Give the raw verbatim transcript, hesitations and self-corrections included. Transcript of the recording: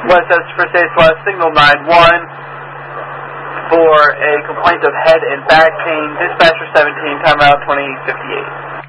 Westchester First Aid Plus, signal nine one for a complaint of head and back pain. Dispatcher seventeen, timeout twenty fifty-eight.